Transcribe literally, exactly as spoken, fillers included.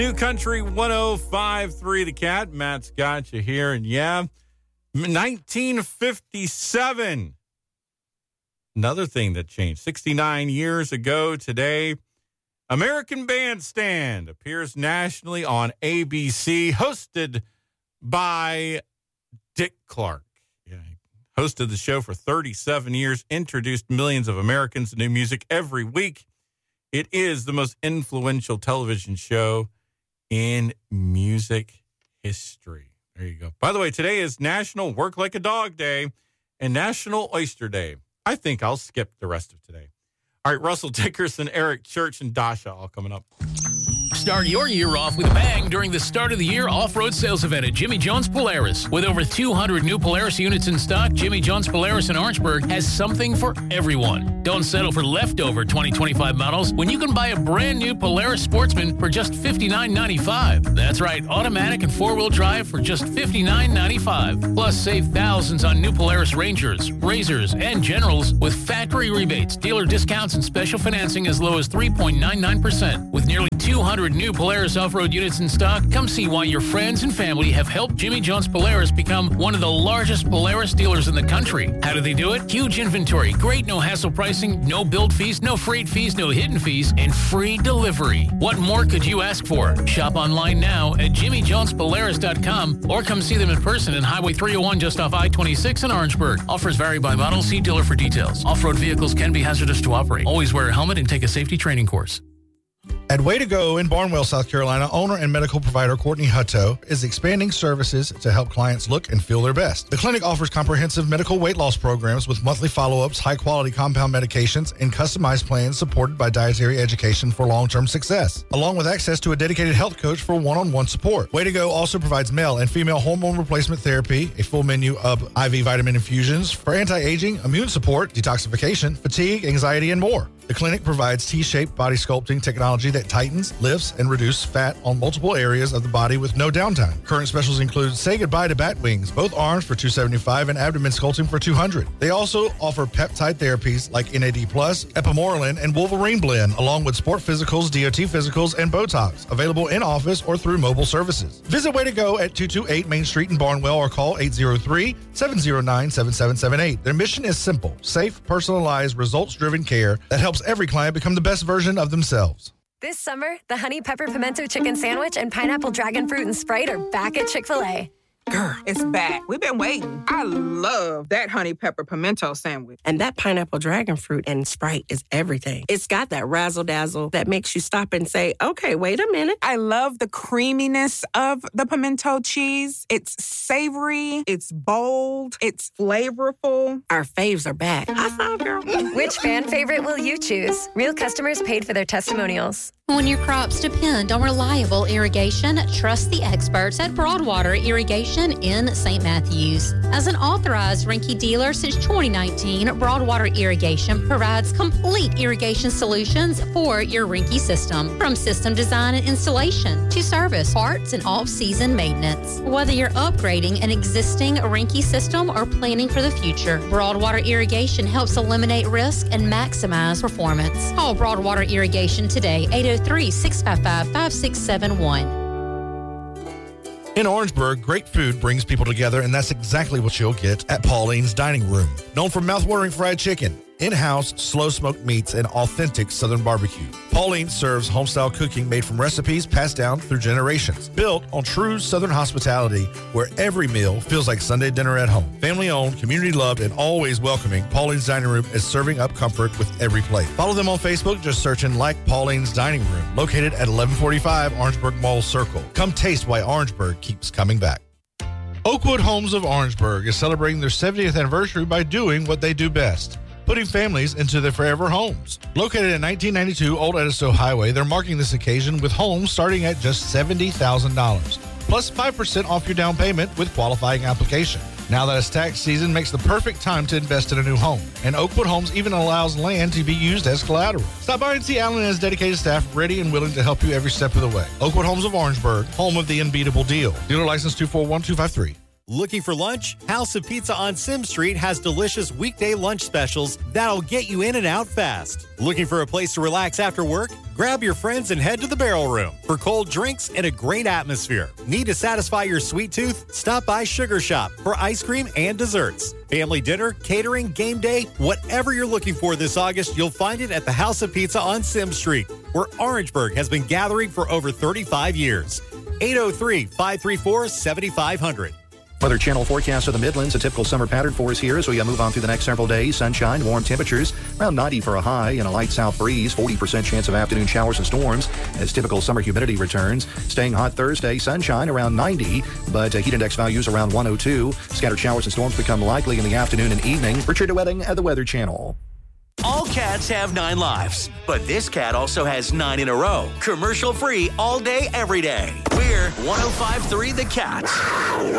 New Country one oh five point three The Cat. Matt's got you here. And yeah, nineteen fifty-seven. Another thing that changed. sixty-nine years ago today, American Bandstand appears nationally on A B C, hosted by Dick Clark. Yeah, he hosted the show for thirty-seven years, introduced millions of Americans to new music every week. It is the most influential television show in music history. There you go. By the way, today is National Work Like a Dog Day and National Oyster Day. I think I'll skip the rest of today. All right, Russell Dickerson, Eric Church, and Dasha all coming up. Start your year off with a bang during the start of the year off-road sales event at Jimmy John's Polaris. With over two hundred new Polaris units in stock, Jimmy John's Polaris in Orangeburg has something for everyone. Don't settle for leftover twenty twenty-five models when you can buy a brand new Polaris Sportsman for just fifty-nine ninety-five. That's right, automatic and four-wheel drive for just fifty-nine ninety-five. Plus, save thousands on new Polaris Rangers, Razors, and Generals with factory rebates, dealer discounts, and special financing as low as three point nine nine percent. With nearly two hundred new Polaris off-road units in stock, come see why your friends and family have helped Jimmy John's Polaris become one of the largest Polaris dealers in the country. How do they do it? Huge inventory, great no-hassle pricing, no build fees, no freight fees, no hidden fees, and free delivery. What more could you ask for? Shop online now at jimmy jones polaris dot com or come see them in person in Highway three oh one just off I twenty-six in Orangeburg. Offers vary by model. See dealer for details. Off-road vehicles can be hazardous to operate. Always wear a helmet and take a safety training course. At Way to Go in Barnwell, South Carolina, owner and medical provider Courtney Hutto is expanding services to help clients look and feel their best. The clinic offers comprehensive medical weight loss programs with monthly follow-ups, high-quality compound medications, and customized plans supported by dietary education for long-term success, along with access to a dedicated health coach for one-on-one support. Way to Go also provides male and female hormone replacement therapy, a full menu of I V vitamin infusions for anti-aging, immune support, detoxification, fatigue, anxiety, and more. The clinic provides T-shaped body sculpting technology that tightens, lifts, and reduces fat on multiple areas of the body with no downtime. Current specials include Say Goodbye to Bat Wings, both arms for two hundred seventy-five dollars and abdomen sculpting for two hundred dollars. They also offer peptide therapies like N A D plus, Epimorelin, and Wolverine Blend, along with sport physicals, D O T physicals, and Botox, available in office or through mobile services. Visit Way to Go at two two eight Main Street in Barnwell or call eight zero three, seven zero nine, seven seven seven eight. Their mission is simple: safe, personalized, results-driven care that helps every client become the best version of themselves. This summer, the Honey Pepper Pimento Chicken Sandwich and Pineapple Dragon Fruit and Sprite are back at Chick-fil-A. Girl, it's back. We've been waiting. I love that Honey Pepper Pimento Sandwich. And that Pineapple Dragon Fruit and Sprite is everything. It's got that razzle-dazzle that makes you stop and say, okay, wait a minute. I love the creaminess of the pimento cheese. It's savory. It's bold. It's flavorful. Our faves are back. High five, girl. Which fan favorite will you choose? Real customers paid for their testimonials. When your crops depend on reliable irrigation, trust the experts at Broadwater Irrigation in Saint Matthews. As an authorized Rinky dealer since twenty nineteen, Broadwater Irrigation provides complete irrigation solutions for your Rinky system, from system design and installation to service, parts, and off-season maintenance. Whether you're upgrading an existing Rinky system or planning for the future, Broadwater Irrigation helps eliminate risk and maximize performance. Call Broadwater Irrigation today, eight oh three, six five five, five six seven one. In Orangeburg, great food brings people together, and that's exactly what you'll get at Pauline's Dining Room. Known for mouth-watering fried chicken, in-house slow-smoked meats, and authentic Southern barbecue, Pauline serves home-style cooking made from recipes passed down through generations, built on true Southern hospitality where every meal feels like Sunday dinner at home. Family-owned, community-loved, and always welcoming, Pauline's Dining Room is serving up comfort with every plate. Follow them on Facebook, just search in Like Pauline's Dining Room, located at eleven forty-five Orangeburg Mall Circle. Come taste why Orangeburg keeps coming back. Oakwood Homes of Orangeburg is celebrating their seventieth anniversary by doing what they do best: putting families into their forever homes. Located at nineteen ninety-two Old Edisto Highway, they're marking this occasion with homes starting at just seventy thousand dollars, plus five percent off your down payment with qualifying application. Now that it's tax season, makes the perfect time to invest in a new home. And Oakwood Homes even allows land to be used as collateral. Stop by and see Alan and his dedicated staff ready and willing to help you every step of the way. Oakwood Homes of Orangeburg, home of the unbeatable deal. Dealer license two four one two five three. Looking for lunch? House of Pizza on Sim Street has delicious weekday lunch specials that'll get you in and out fast. Looking for a place to relax after work? Grab your friends and head to the Barrel Room for cold drinks and a great atmosphere. Need to satisfy your sweet tooth? Stop by Sugar Shop for ice cream and desserts. Family dinner, catering, game day, whatever you're looking for this August, you'll find it at the House of Pizza on Sim Street, where Orangeburg has been gathering for over thirty-five years. eight oh three, five three four, seven five zero zero. Weather Channel forecast of the Midlands, a typical summer pattern for us here as we move on through the next several days. Sunshine, warm temperatures, around ninety for a high, and a light south breeze, forty percent chance of afternoon showers and storms as typical summer humidity returns. Staying hot Thursday, sunshine around ninety, but uh, heat index values around one oh two. Scattered showers and storms become likely in the afternoon and evening. Richard DeWetting at the Weather Channel. All cats have nine lives, but this cat also has nine in a row. Commercial free all day, every day. We're one oh five point three The Cat.